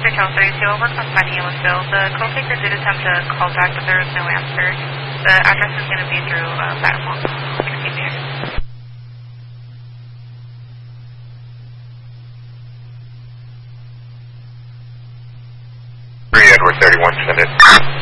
Victor Channel 32, over from finding Ellisville. The call taker did attempt to call back, but there was no answer. The address is going to be through that one. 16 meters. Edward 31, send it.